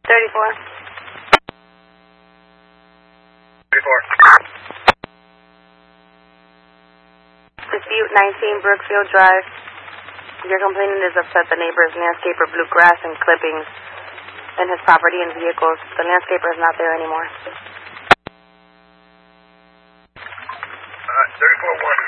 34. 34. Dispute 19 Brookfield Drive. Your complainant has upset the neighbor's landscaper blew grass and clippings in his property and vehicles. The landscaper is not there anymore. 34-1.